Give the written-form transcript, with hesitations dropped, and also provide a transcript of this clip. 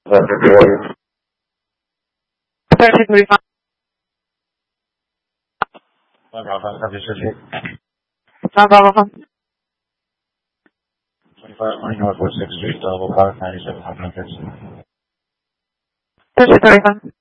3045. Bravo. 25 Northwest 6th Street, Double Park, 97, 113. 3035.